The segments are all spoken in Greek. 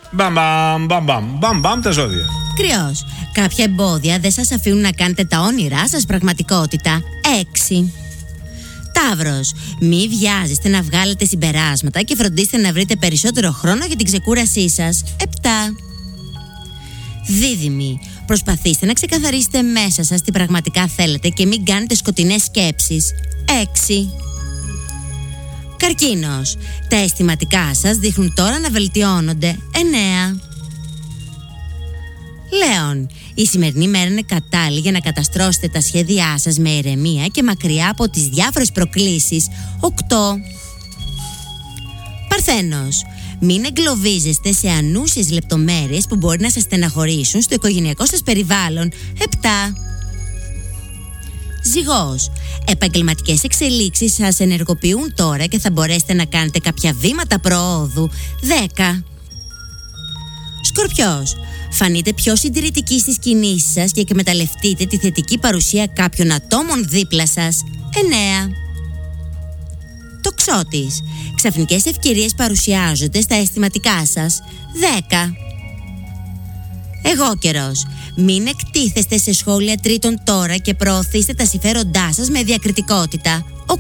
Μπαμ, τα ζώδια. Κρυός. Κάποια εμπόδια δεν σας αφήνουν να κάνετε τα όνειρά σας πραγματικότητα. 6. Ταύρος. Μη βιάζεστε να βγάλετε συμπεράσματα και φροντίστε να βρείτε περισσότερο χρόνο για την ξεκούρασή σας. 7. Δίδυμοι. Προσπαθήστε να ξεκαθαρίσετε μέσα σας τι πραγματικά θέλετε και μην κάνετε σκοτεινές σκέψεις. 6. Καρκίνος. Τα αισθηματικά σας δείχνουν τώρα να βελτιώνονται. 9. Λέων. Η σημερινή μέρα είναι κατάλληλη για να καταστρώσετε τα σχέδιά σας με ηρεμία και μακριά από τις διάφορες προκλήσεις. 8. Παρθένος. Μην εγκλωβίζεστε σε ανούσιες λεπτομέρειες που μπορεί να σας στεναχωρήσουν στο οικογενειακό σας περιβάλλον. 7. Ζυγός. Επαγγελματικές εξελίξεις σας ενεργοποιούν τώρα και θα μπορέσετε να κάνετε κάποια βήματα προόδου. 10. Σκορπιός. Φανείτε πιο συντηρητικοί στις κινήσεις σας και εκμεταλλευτείτε τη θετική παρουσία κάποιων ατόμων δίπλα σας. 9. Τοξότης. Ξαφνικές ευκαιρίες παρουσιάζονται στα αισθηματικά σας. 10. Εγώκερος. Μην εκτίθεστε σε σχόλια τρίτων τώρα και προωθήστε τα συμφέροντά σας με διακριτικότητα. 8.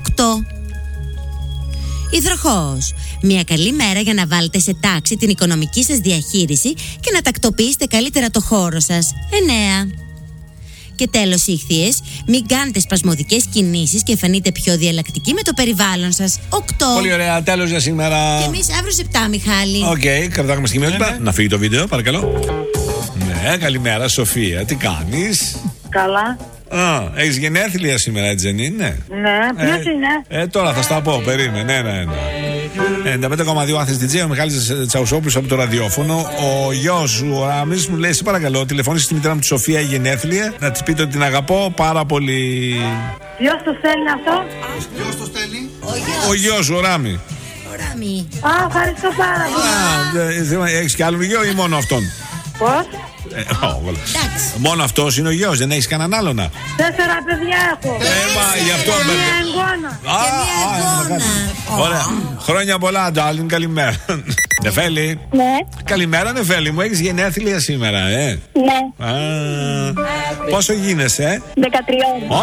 Υδροχόος. Μια καλή μέρα για να βάλετε σε τάξη την οικονομική σας διαχείριση και να τακτοποιήσετε καλύτερα το χώρο σας. 9. Και τέλος, Ιχθύες, μην κάνετε σπασμωδικές κινήσεις και φανείτε πιο διαλλακτικοί με το περιβάλλον σας. 8. Πολύ ωραία, τέλος για σήμερα. Και εμείς αύριο σε 7, Μιχάλη. Οκ, κρατάμε στιγμιότητα. Να φύγει το βίντεο, παρακαλώ. Ναι, καλημέρα, Σοφία. Τι κάνεις? Καλά. Έχεις γενέθλια σήμερα, έτσι δεν είναι? Ναι, ποιος είναι? Τώρα θα στα πω, περίμενε. Ναι. 95,2 Athens DJ, ο Μιχάλης Τσαουσόπουλος από το ραδιόφωνο. Ο γιος σου, ο Ράμις, μου λέει: σε παρακαλώ, τηλεφώνησε στη μητέρα μου τη Σοφία, η γενέθλια, να της πείτε ότι την αγαπώ πάρα πολύ. Ποιος το στέλνει αυτό? Ποιος το στέλνει? Ο γιος σου, ο Ράμι. Ευχαριστώ πάρα πολύ. Έχεις κι άλλο γιο ή μόνο αυτόν? Πώς? Μόνο αυτός είναι ο γιος, δεν έχεις κανέναν άλλον? 4 παιδιά έχω. Γι' αυτό και μια εγγόνα. Ωραία. Χρόνια πολλά, darling, καλημέρα. Νεφέλη. Ναι. Καλημέρα, Νεφέλη μου, έχεις γενέθλια σήμερα, Ναι. Πόσο γίνεσαι? 13.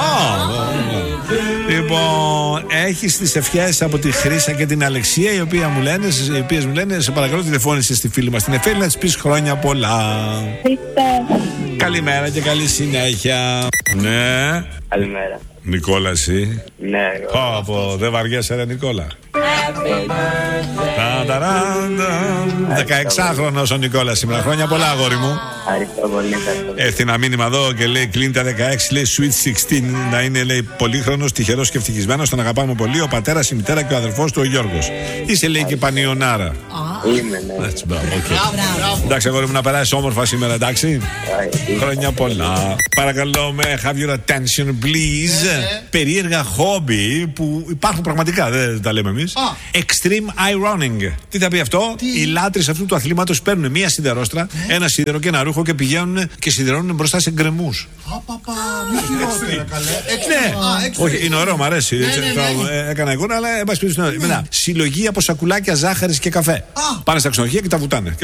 Λοιπόν, έχεις τις ευχές από τη Χρύσα και την Αλεξία, οι οποίες μου λένε: σε παρακαλώ, τηλεφώνησε στη φίλη μας την Νεφέλη να της πεις χρόνια πολλά. Καλημέρα και καλή συνέχεια. Ναι. Καλημέρα. Νικόλα, εσύ? Ναι. Δεν βαριέσαι, ρε Νικόλα? 16χρονος ο Νικόλας σήμερα. Χρόνια πολλά, αγόρι μου. Ευχαριστώ πολύ. Έρθει ένα μήνυμα εδώ και λέει: κλείνει τα 16, λέει Sweet 16. Να είναι, λέει, πολύχρονος, τυχερός και ευτυχισμένος. Τον αγαπάμε πολύ. Ο πατέρας, η μητέρα και ο αδερφός του, ο Γιώργος. Είσαι, λέει, και πανιονάρα. Είμαι, ναι. Έτσι, μπράβο. Εντάξει, αγόρι μου, να περάσεις όμορφα σήμερα, εντάξει. Χρόνια πολλά. Παρακαλώ, με have your attention, please. Περίεργα χόμπι που υπάρχουν πραγματικά, δεν τα λέμε εμείς. Extreme ironing. Τι θα πει αυτό? Οι λάτρεις αυτού του αθλήματος παίρνουν μία σιδερόστρα, ένα σίδερο και ένα ρούχο και πηγαίνουν και σιδερώνουν μπροστά σε γκρεμούς. Ναι, όχι, είναι ωραίο, μου αρέσει. Έκανα εικόνα, αλλά εν πάση περιπτώσει. Μετά, συλλογή από σακουλάκια ζάχαρης και καφέ. Πάνε στα ξενοδοχεία και τα βουτάνε.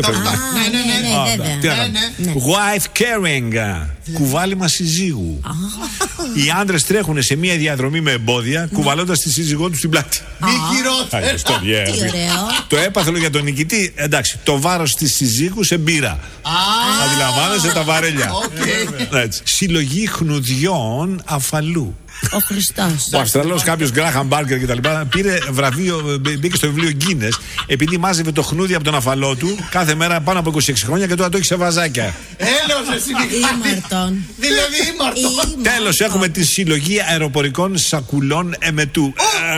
Wife carrying. Κουβάλιμα συζύγου. Οι άντρες τρέχουν σε μία διαδρομή με εμπόδια, κουβαλώντας τη σύζυγό τους στην πλάτη. Μη χειρότερα. Το έπαθλο για τον νικητή, εντάξει, το βάρος της συζύγου σε μπύρα. Αντιλαμβάνεσαι τα βαρέλια. Συλλογή χνουδιών αφαλού. Ο Χριστός. Ο Αυστραλός κάποιος Γκράχαμ Μπάρκερ κτλ. Πήρε βραβείο, μπήκε στο βιβλίο Guinness επειδή μάζευε το χνούδι από τον αφαλό του κάθε μέρα πάνω από 26 χρόνια και τώρα το έχει σε βαζάκια. Έλεος εσύ, Μιχάλη. Δηλαδή ήμαρτον. Τέλος, έχουμε τη συλλογή αεροπορικών σακουλών εμετού.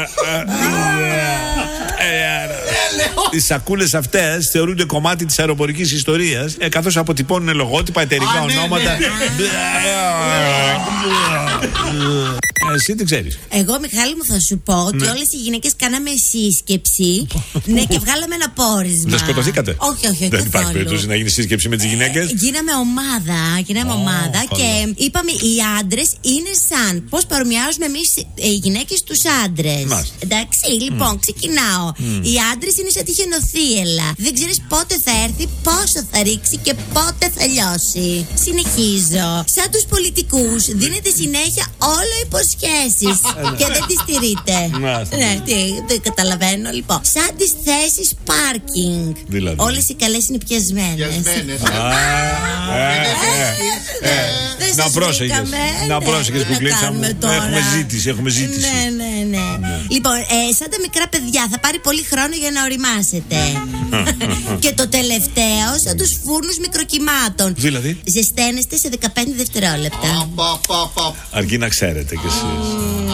Οι σακούλες αυτές θεωρούνται κομμάτι της αεροπορικής ιστορίας, καθώς αποτυπώνουν λογότυπα, εταιρικά ονόματα. Εσύ τι ξέρεις? Εγώ, Μιχάλη μου, θα σου πω ότι όλες οι γυναίκες κάναμε σύσκεψη. Ναι, και βγάλαμε ένα πόρισμα. Δεν σκοτωθήκατε? Όχι. Δεν υπάρχει περίπτωση να γίνει σύσκεψη με τις γυναίκες. Γίναμε ομάδα και είπαμε οι άντρες είναι σαν. Πώς παρομοιάζουμε εμείς οι γυναίκες τους άντρες. Εντάξει, λοιπόν, ξεκινάω. Οι άντρες είναι σαν τη χιονοθύελλα. Δεν ξέρεις πότε θα έρθει, πόσο πόσο θα ρίξει και πότε θα λιώσει. Συνεχίζω. Σαν τους πολιτικούς δίνετε συνέχεια όλο υποσχέσεις και δεν τις στηρείτε. Ναι, δεν καταλαβαίνω. Λοιπόν, σαν τις θέσεις πάρκινγκ. Δηλαδή. Όλες οι καλές είναι πιασμένες. Να πρόσεχες. Να πρόσεχες που κλείσαμε. Έχουμε ζήτηση. Ναι. Λοιπόν, σαν τα μικρά παιδιά θα πάρει πολύ χρόνο για να οριμάσετε. Και το τελευταίο, σαν τους φούρνους μικροκυμάτων. Δηλαδή. Ζεσταίνεστε σε 15 δευτερόλεπτα. Αρκεί να ξέρετε κι εσείς.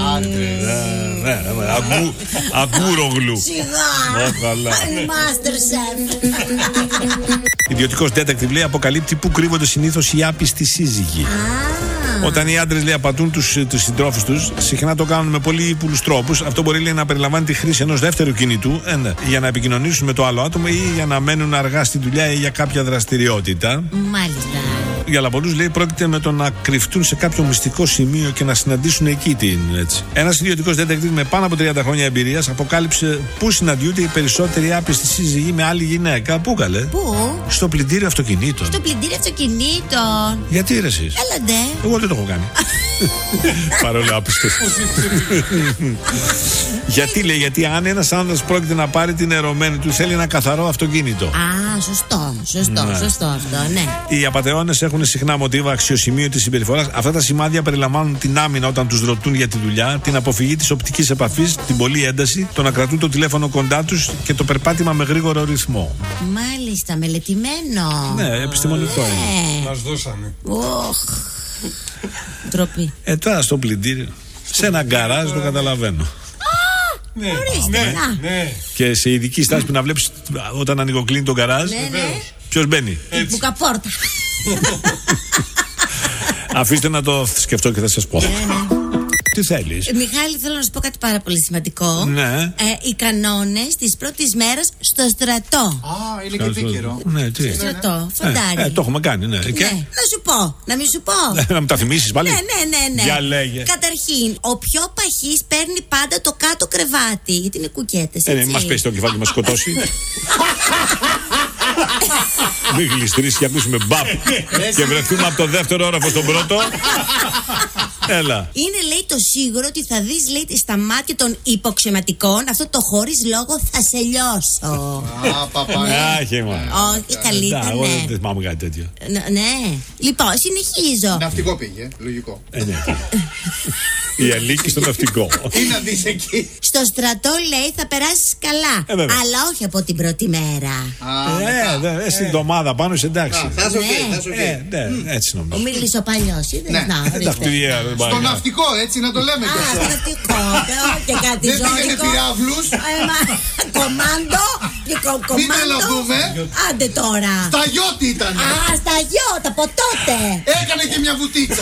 Αγκούρογλου. Σιγά. Masterchef. Ιδιωτικός detective λέει αποκαλύπτει που κρύβονται συνήθως οι άπιστοι σύζυγοι. Όταν οι άντρες λέει απατούν τους συντρόφους τους, συχνά το κάνουν με πολύ ύπουλους τρόπους. Αυτό μπορεί λέει να περιλαμβάνει τη χρήση ενός δεύτερου κινητού για να επικοινωνήσουν με το άλλο άτομο ή για να μένουν αργά στη δουλειά ή για κάποια δραστηριότητα. Μάλιστα. Για πολλούς λέει πρόκειται με το να κρυφτούν σε κάποιο μυστικό σημείο και να συναντήσουν εκεί την έτσι. Ένας ιδιωτικός detective με πάνω από 30 χρόνια εμπειρίας αποκάλυψε πού συναντιούνται οι περισσότεροι άπιστοι σύζυγοι με άλλη γυναίκα. Πού καλέ? Πού? Στο πλυντήριο αυτοκινήτων. Στο πλυντήριο αυτοκινήτων. Γιατί ρε εσείς? Έλα ντε. Εγώ δεν το έχω κάνει. Παρόλο άπιστος. Γιατί λέει? Γιατί αν ένας άνδρας πρόκειται να πάρει την ερωμένη του, θέλει ένα καθαρό αυτοκίνητο. Α, σωστό αυτό, ναι. Οι απατεώνες έχουν συχνά μοτίβα αξιοσημείωτης συμπεριφοράς. Αυτά τα σημάδια περιλαμβάνουν την άμυνα όταν τους ρωτούν για τη δουλειά, την αποφυγή της οπτικής επαφής, την πολλή ένταση, το να κρατούν το τηλέφωνο κοντά τους και το περπάτημα με γρήγορο ρυθμό. Μάλιστα, μελετημένο. Ναι, επιστημονικό είναι. Μας δώσανε. Ντροπή. Τώρα στο πλυντήριο, σε ένα γκαράζ, το καταλαβαίνω. Ναι. Και σε ειδική στάση που να βλέπεις όταν ανοιγοκλίνει το γκαράζ, ποιος μπαίνει? Μπουκαπόρτα. Αφήστε να το σκεφτώ και θα σας πω. Τι θέλεις? Μιχάλη, θέλω να σου πω κάτι πάρα πολύ σημαντικό. Ναι. Οι κανόνες της πρώτης μέρας στο στρατό. Είναι και επίκαιρο. Ναι, τι? Στο στρατό, φαντάρι. Το έχουμε κάνει, ναι. Και? Να σου πω, να μην σου πω. Να μου τα θυμίσεις πάλι. Ναι. Για λέγε. Καταρχήν, ο πιο παχής παίρνει πάντα το κάτω κρεβάτι. Γιατί είναι κουκέτες, έτσι. Μας πέσει το κεφάλι και μας σκοτώσει. Μην γλιστρήσει και ακούσουμε μπαπ και βρεθούμε από το δεύτερο όροφο στον πρώτο. Έλα. Είναι λέει το σίγουρο ότι θα δεις λέει στα μάτια των υποξεματικών αυτό το χωρίς λόγο θα σε λιώσω. Άχι μόνο. Όχι, καλύτερα. Εγώ δεν θυμάμαι κάτι τέτοιο. Ναι. Λοιπόν, συνεχίζω. Ναυτικό πήγε, λογικό. Η Αλίκη στο ναυτικό. Τι να δεις εκεί? Στο στρατό λέει θα περάσεις καλά. Αλλά όχι από την πρώτη μέρα. Στην εβδομάδα πάνω είσαι εντάξει. Θα σου πει. Έτσι νομίζω. Ο Μίλης ο παλιός. Στο ναυτικό, έτσι να το λέμε. Στο ναυτικό. Και κάτι ζώρικο. ζώρικο. Δεν πήγαινε πυράβλους. Κομμάντο. Μην τρελαθούμε. Άντε τώρα. Στα γιώτη ήταν. Στα γιώτα από τότε. Έκανε και μια βουτίτσα.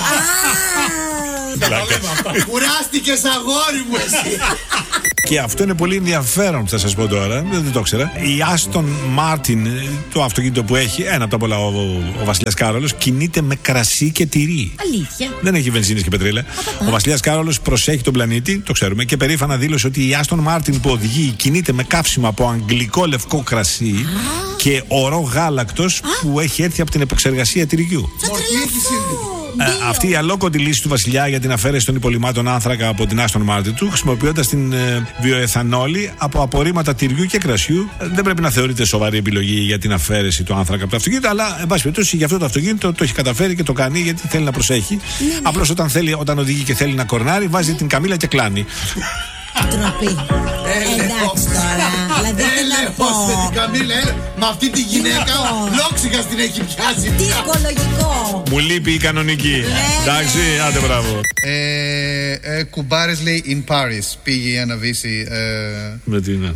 Κουράστηκες αγόρι μου εσύ. Και αυτό είναι πολύ ενδιαφέρον, θα σας πω τώρα, δεν το ήξερα. Η Άστον Μάρτιν, το αυτοκίνητο που έχει, ένα από τα πολλά, ο Βασιλιάς Κάρολος, κινείται με κρασί και τυρί. Αλήθεια. Δεν έχει βενζίνες και πετρέλαια. Ο Βασιλιάς Κάρολος προσέχει τον πλανήτη, το ξέρουμε, και περήφανα δήλωσε ότι η Άστον Μάρτιν που οδηγεί κινείται με καύσιμα από αγγλικό λευκό κρασί και ορό γάλακτος που έχει έρθει από την επεξεργασία τυριού. Αυτή η αλόκοτη λύση του Βασιλιά για την αφαίρεση των υπολειμμάτων άνθρακα από την Άστον Μάρτιν του, χρησιμοποιώντας την βιοεθανόλη από απορρίμματα τυριού και κρασιού, δεν πρέπει να θεωρείται σοβαρή επιλογή για την αφαίρεση του άνθρακα από το αυτοκίνητο. Αλλά, εν πάση περιπτώσει, για αυτό το αυτοκίνητο το έχει καταφέρει και το κάνει γιατί θέλει να προσέχει. Απλώς όταν οδηγεί και θέλει να κορνάρει, βάζει την καμήλα και κλάνει. Τροπή. Εντάξει τώρα. Δηλαδή δεν να πω. Με αυτή τη γυναίκα λόξιγας την έχει πιάσει. Τι οικολογικό. Μου λείπει η κανονική. Εντάξει, άντε μπράβο. Κουμπάρες λέει in Paris. Πήγε η Άννα Βύση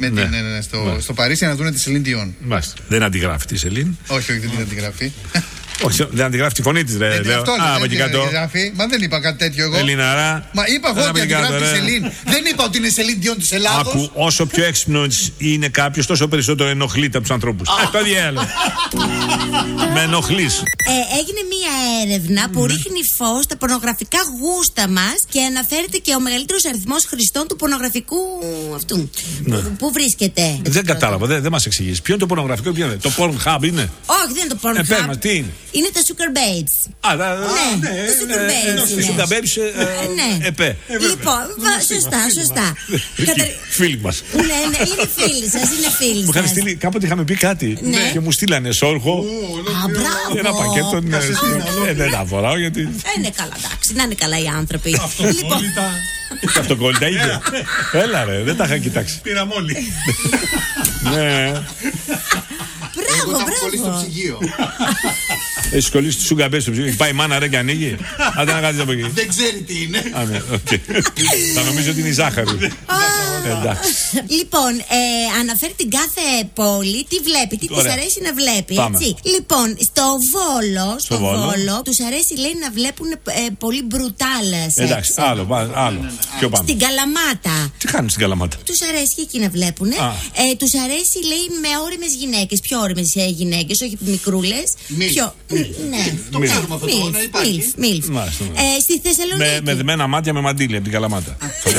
στο Παρίσι να δουν τη Σελίν Διόν. Δεν αντιγράφει τη Σελίν. Όχι, δεν την αντιγράφει. Όχι, δεν αντιγράφει τη φωνή τη, ρε. Λέω. Από εκεί κάτω. Μα δεν είπα κάτι τέτοιο εγώ. Ελληναρά. Μα είπα εγώ ότι αντιγράφει τη Σελήν. Δεν είπα ότι είναι Σελήν Διόν τη Ελλάδος. Άκου, όσο πιο έξυπνο είναι κάποιο, τόσο περισσότερο ενοχλείται από του ανθρώπου. Το διάλογο. Με ενοχλεί. Έγινε μία έρευνα που ρίχνει φως στα πορνογραφικά γούστα μας και αναφέρεται και ο μεγαλύτερος αριθμός χρηστών του πορνογραφικού αυτού. Πού βρίσκεται? Δεν κατάλαβα, δεν μας εξηγείς. Ποιο είναι το πορνογραφικό, ποιο είναι? Το Pornhub είναι? Όχι, δεν είναι το Pornhub. Τι είναι? Είναι τα Sugar Babes. Ναι, τα Sugar Babes. Sugar Babes, επέ. Λοιπόν, σωστά. Φίλοι μας. Ναι, είναι φίλοι σας, είναι φίλοι σας. Μου είχαν στείλει, κάποτε είχαμε πει κάτι και μου στείλανε σόρχο. Ένα πακέτο. Δεν τα φοράω γιατί. Είναι καλά, εντάξει, να είναι καλά οι άνθρωποι. Και αυτοκόλλητα είχε. Έλα ρε, δεν τα είχα κοιτάξει. Πήραμε όλοι. Ναι. Μπράβο. Στο ψυγείο. Έχει κολλήσει του Sugar Babes στο ψυγείο. Πάει η μάνα ρε και ανοίγει. Άντε να κάτσεις από εκεί. Δεν ξέρει τι είναι. Θα νομίζω ότι είναι η ζάχαρη. Εντάξει. Λοιπόν, αναφέρει την κάθε πόλη τι βλέπει, τι της αρέσει να βλέπει. Έτσι. Λοιπόν, στο Βόλο τους αρέσει, λέει, να βλέπουν πολύ μπρουτάλ σεξ. Εντάξει, άλλο. Ποιο πάμε? Στην Καλαμάτα. Τι κάνουν στην Καλαμάτα? Τους αρέσει και εκεί να βλέπουν. Τους αρέσει, λέει, με όριμες γυναίκες. Πιο όριμες γυναίκες, όχι μικρούλες. Πιο. Ναι, το ξέρουμε αυτό. Μιλφ. Στη Θεσσαλονίκη. Με δεμένα μάτια με μαντίλια από την Καλαμάτα.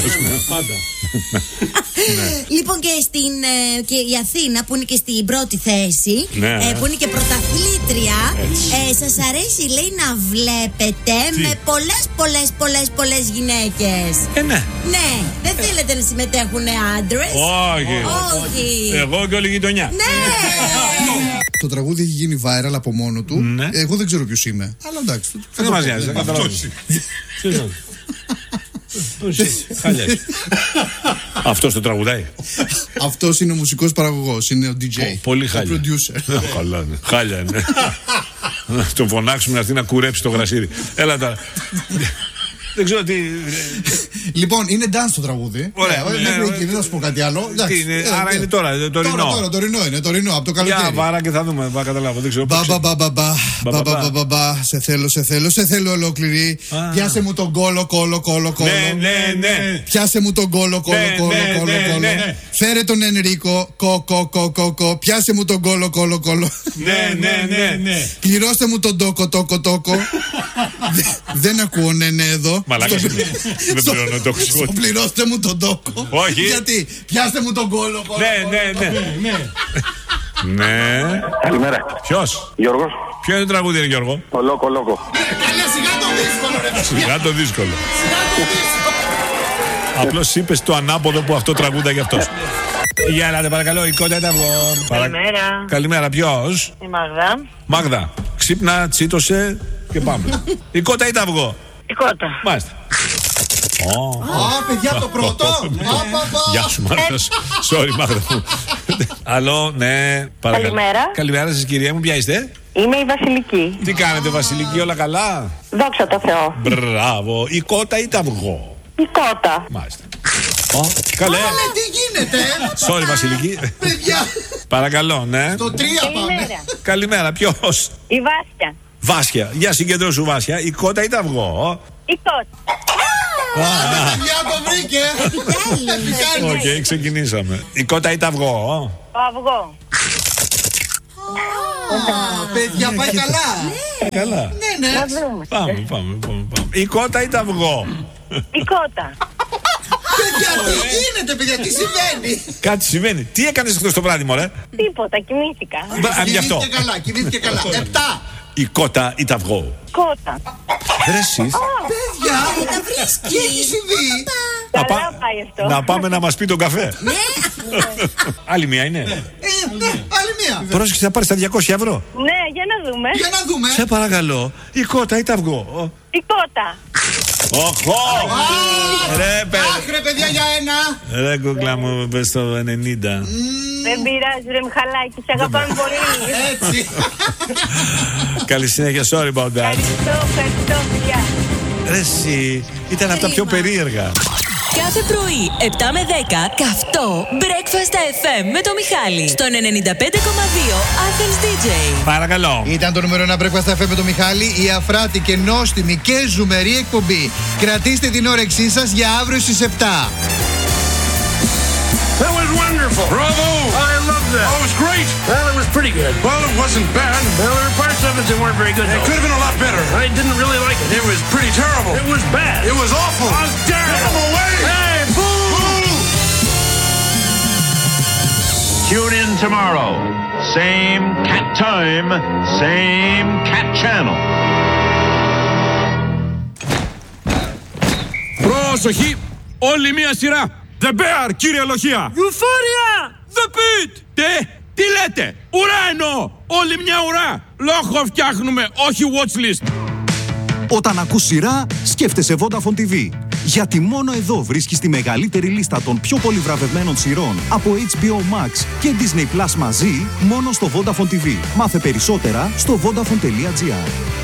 Λοιπόν, και η Αθήνα που είναι και στην πρώτη θέση, που είναι και πρωταθλήτρια, σας αρέσει, λέει, να βλέπετε με πολλές γυναίκες. Ναι, δεν θέλετε να συμμετέχουν άντρες? Όχι. Εγώ και όλη η γειτονιά. Ναι. Το τραγούδι έχει γίνει viral από μόνο του. Εγώ δεν ξέρω ποιος είμαι. Αλλά εντάξει. Δεν μας νοιάζει, δεν καταλαβαίνω. Αυτός το τραγουδάει? Αυτός είναι ο μουσικός παραγωγός, είναι ο DJ. Πολύ χάλια. Ο producer. Χάλια είναι. Να τον φωνάξουμε να έρθει να κουρέψει το γρασίδι. Έλα τα. Δεν ξέρω τι. Λοιπόν, είναι dance το τραγούδι. Ωραία. Δεν θα σου πω κάτι άλλο. Άρα είναι τώρα, τωρινό είναι, τωρινό, από το καλοκαίρι. Για βάρα και θα δούμε, θα καταλάβω. Δεν ξέρω. Σε θέλω ολόκληρη. Πιάσε μου τον κόλο. Ναι. Πιάσε μου τον κόλο. Φέρε τον Ενρίκο. Κοκ. Πιάσε μου τον κόλο. Ναι. Πληρώστε μου τον τόκο. Δεν ακούω ναι εδώ. Μαλάκα, δεν πληρώνω το χρυσό. Πληρώστε μου τον τόκο. Όχι. Γιατί, πιάστε μου τον κόλο. Ναι. Καλημέρα. Ποιος? Γιώργος. Ποιο είναι το τραγούδι, Γιώργο? Ο Λόκο. Σιγά το δύσκολο. Απλώς είπες το ανάποδο που αυτό τραγούδα για αυτός. Για ελάτε παρακαλώ, η κότα ήταν εγώ. Καλημέρα. Καλημέρα, ποιος? Η Μαγδά. Μάγδα, ξύπνα, τσίτωσε και πάμε. Η κότα ή τα αυγό? Η κότα. Μάλιστα. Παιδιά, το πρώτο. Γεια σου, Μάγδα. Sorry, Μάγδα μου. Αλλό, ναι. Καλημέρα. Καλημέρα σας, κυρία μου, ποια είστε? Είμαι η Βασιλική. Τι κάνετε, Βασιλική, όλα καλά? Δόξα τω Θεώ. Μπράβο. Η κότα ή τα αυγό? Η κότα. Μάλιστα. Καλέ. Τι γίνεται, Sorry, Βασιλική. παιδιά. Παρακαλώ, ναι. Το 3 πάμε. Καλημέρα, ποιος? Η Βάσια. Βάσια, για συγκεντρώσου Βάσια. Η κότα ή τα αυγό? Η κότα. Παιδιά, το βρήκε. Οκ, ξεκινήσαμε. Η κότα ή τα αυγό? Το αυγό. Παιδιά, πάει καλά. Καλά. Ναι. Πάμε. Η κότα ή τα αυγό? Η κότα. Παιδιά, τι γίνεται, παιδιά, τι συμβαίνει? Κάτι συμβαίνει. Τι έκανες χθες το βράδυ, μωρέ? Τίποτα, κοιμήθηκα. Γι' αυτό. Κοιμήθηκε καλά. 7. Η κότα ή τα αυγό? Κότα. Ρε εσείς. Παιδιά, τι έχει συμβεί? Καλά πάει αυτό. Να πάμε να μας πει τον καφέ. Άλλη μία είναι. Άλλη μία. Πρόσεξε, θα πάρεις τα 200 ευρώ. Ναι, για να δούμε. Σε παρακαλώ. Η κότα ή τα αυγό? Η κότα. Οχο! Ρε παιδιά, για ένα. Ρε κούκλα μου, πες το 90. Δεν πειράζει, ρε Μιχαλάκη, σε αγαπάμε πολύ. Έτσι. Καλή συνέχεια, sorry about that. Ευχαριστώ, φιλιά. Ρε εσύ, ήταν από τα πιο περίεργα. Κάθε πρωί, 7 με 10, καυτό Breakfast FM με το Μιχάλη. Στον 95,2 Athens DJ. Παρακαλώ. Ήταν το νούμερο 1 Breakfast FM με το Μιχάλη, η αφράτη και νόστιμη και ζουμερή εκπομπή. Κρατήστε την όρεξή σας για αύριο στις 7. That was wonderful. Bravo! I loved that. Oh, it was great. Well, it was pretty good. Well, it wasn't bad. Well, there were parts of it that weren't very good. It could have been a lot better. I didn't really like it. It was pretty terrible. It was bad. It was awful. I was terrible. Get him away! Hey, boo! Boo! Tune in tomorrow. Same cat time, same cat channel. Πρόσοχη! Όλη μία σειρά! The Bear, κύριε Λοχεία! Euphoria! The Pit! Τι λέτε! Ουρά εννοώ! Όλη μια ουρά! Λόγο φτιάχνουμε, όχι watchlist! Όταν ακούς σειρά, σκέφτεσαι Vodafone TV. Γιατί μόνο εδώ βρίσκεις τη μεγαλύτερη λίστα των πιο πολύ βραβευμένων σειρών από HBO Max και Disney Plus μαζί, μόνο στο Vodafone TV. Μάθε περισσότερα στο vodafone.gr.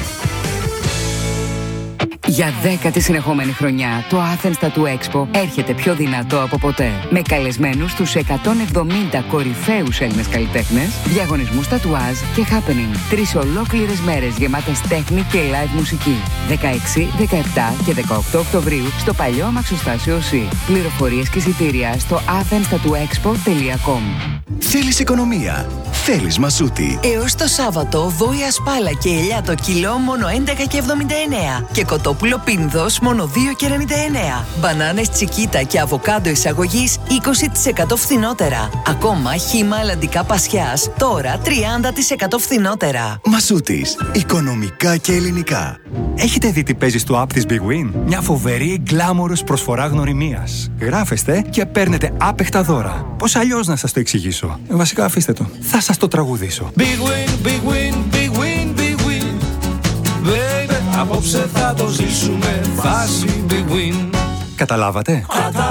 Για 10η συνεχόμενη χρονιά, το Athens Tattoo Expo έρχεται πιο δυνατό από ποτέ. Με καλεσμένους τους 170 κορυφαίους Έλληνες καλλιτέχνες, διαγωνισμούς τατουάζ και happening. 3 ολόκληρες μέρες γεμάτες τέχνη και live μουσική. 16, 17 και 18 Οκτωβρίου στο παλιό αμαξοστάσιο C. Πληροφορίες και εισιτήρια στο athens-tattooexpo.com. Θέλεις οικονομία. Θέλεις Μασούτη. Έως το Σάββατο, βόηα σπάλα και ελιά το κιλό μόνο 11,79 και κοτόπουλο πίνδος μόνο 2,99. Μπανάνες τσικίτα και αβοκάντο εισαγωγής 20% φθηνότερα. Ακόμα χύμα αλλαντικά πασιάς τώρα 30% φθηνότερα. Μασούτης. Οικονομικά και ελληνικά. Έχετε δει τι παίζει στο app της Big Win? Μια φοβερή γκλάμορος προσφορά γνωριμίας. Γράφεστε και παίρνετε άπεχτα δώρα. Πώς αλλιώς να σας το εξηγήσω? Βασικά αφήστε το. Θα σας το τραγουδήσω. Big Win, Big Win, Big Win, Big Win. Baby, απόψε θα το ζήσουμε φάση Big Win. Καταλάβατε?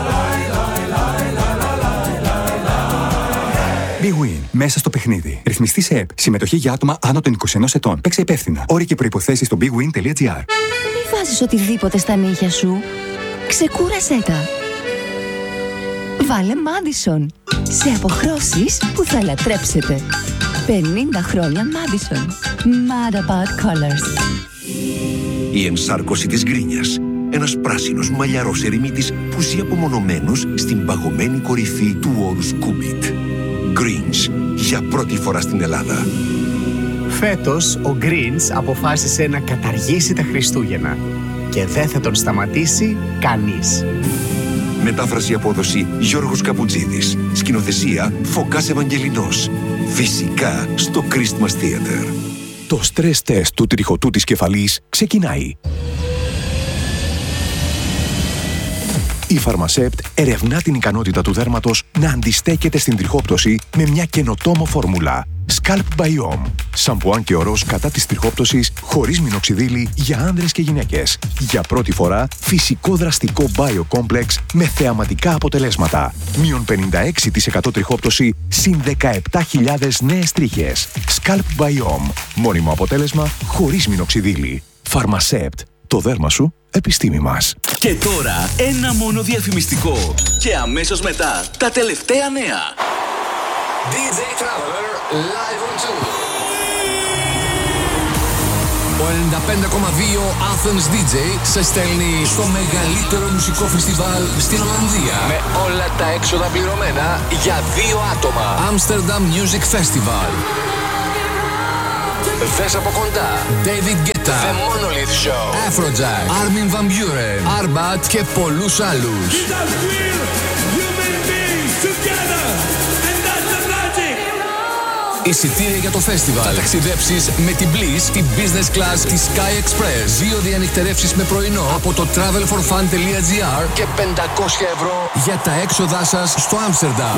Big Win. Μέσα στο παιχνίδι. Ρυθμιστή σε ΕΠ. Συμμετοχή για άτομα άνω των 21 ετών. Παίξε υπεύθυνα. Όροι και προϋποθέσεις στο bigwin.gr. Μη βάζεις οτιδήποτε στα νύχια σου. Ξεκούρασέ τα. Βάλε Madison. Σε αποχρώσεις που θα λατρέψετε. 50 χρόνια Madison. Mad about colors. Η ενσάρκωση της γκρίνιας. Ένας πράσινος μαλλιαρός ερημίτης που ζει απομονωμένος στην παγωμένη κορυφή του όρους Κούμπιτ. Greens, για πρώτη φορά στην Ελλάδα. Φέτος ο Greens αποφάσισε να καταργήσει τα Χριστούγεννα και δεν θα τον σταματήσει κανείς. Μετάφραση απόδοση Γιώργος Καπουτζίδης. Σκηνοθεσία Φωκάς Ευαγγελινός. Φυσικά στο Christmas Theater. Το stress test του τριχωτού της κεφαλής ξεκινάει. Η Pharmacept ερευνά την ικανότητα του δέρματος να αντιστέκεται στην τριχόπτωση με μια καινοτόμο φόρμουλα. Scalp Biome. Σαμπουάν και ορός κατά της τριχόπτωσης χωρίς μινοξιδίλη για άνδρες και γυναίκες. Για πρώτη φορά φυσικό δραστικό Biocomplex με θεαματικά αποτελέσματα. Μείον 56% τριχόπτωση συν 17.000 νέες τρίχες. Scalp Biome. Μόνιμο αποτέλεσμα χωρίς μινοξιδίλη. Pharmacept. Το δέρμα σου, επιστήμη μας. Και τώρα ένα μόνο διαφημιστικό. Και αμέσως μετά τα τελευταία νέα. DJ Traveler Live on Tour. Ο 95,2 Athens DJ σε στέλνει στο μεγαλύτερο μουσικό φεστιβάλ στην Ολλανδία. Με όλα τα έξοδα πληρωμένα για 2 άτομα. Amsterdam Music Festival. Δες από κοντά David Guetta, The Monolith Show, Afrojack, Armin van Buuren, Arbat και πολλούς άλλους. Εισιτήρια για το φεστιβάλ. Θα ταξιδέψεις με την Bliss, την business class της Sky Express. 2 διανυκτερεύσεις με πρωινό από το travelforfun.gr και 500 ευρώ για τα έξοδά σας στο Άμστερνταμ.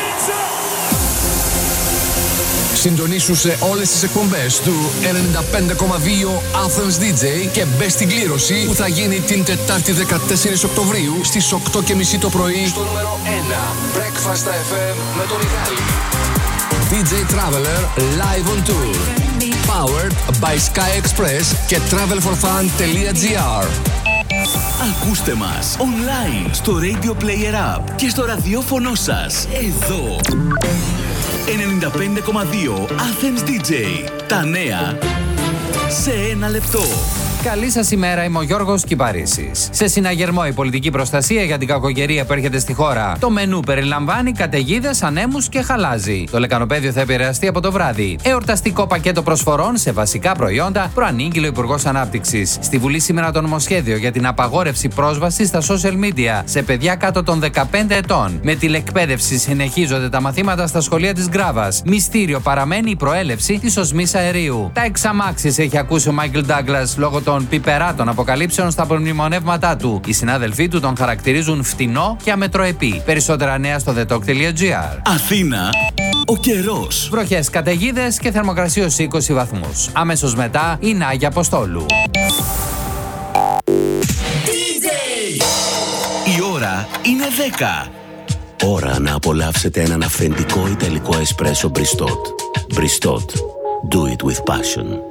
Συντονίσου σε όλες τις εκπομπές του 95,2 Athens DJ και μπες στην κλήρωση που θα γίνει την Τετάρτη 14 Οκτωβρίου στις 8:30 το πρωί στο νούμερο 1 Breakfast FM με τον Μιχάλη. DJ Traveler Live on Tour. Powered by Sky Express και travelforfun.gr. Ακούστε μας online στο Radio Player App και στο ραδιόφωνο σας. Εδώ. 95,2 Athens DJ. Τα νέα σε ένα λεπτό. Καλή σας ημέρα, είμαι ο Γιώργος Κυπαρίσης. Σε συναγερμό η πολιτική προστασία για την κακοκαιρία που έρχεται στη χώρα. Το μενού περιλαμβάνει καταιγίδες, ανέμους και χαλάζι. Το λεκανοπέδιο θα επηρεαστεί από το βράδυ. Εορταστικό πακέτο προσφορών σε βασικά προϊόντα προανήγγειλε ο Υπουργός Ανάπτυξης. Στη Βουλή σήμερα το νομοσχέδιο για την απαγόρευση πρόσβασης στα social media σε παιδιά κάτω των 15 ετών. Με τηλεκπαίδευση συνεχίζονται τα μαθήματα στα σχολεία της Γκράβας. Μυστήριο παραμένει η προέλευση της οσμής αερίου. Τα εξαμάξεις έχει ακούσει ο Μάικλ Ντάγκλας λόγω των πιπεράτων αποκαλύψεων στα προμνημονεύματά του. Οι συνάδελφοί του τον χαρακτηρίζουν φτηνό και αμετροεπή. Περισσότερα νέα στο thetalk.gr. Αθήνα, ο καιρός. Βροχές, καταιγίδες και θερμοκρασία ως 20 βαθμούς. Αμέσως μετά η Νάγια Αποστόλου. Η ώρα είναι 10. Ώρα να απολαύσετε έναν αυθεντικό ιταλικό εσπρέσο Bristot. Bristot. Do it with passion.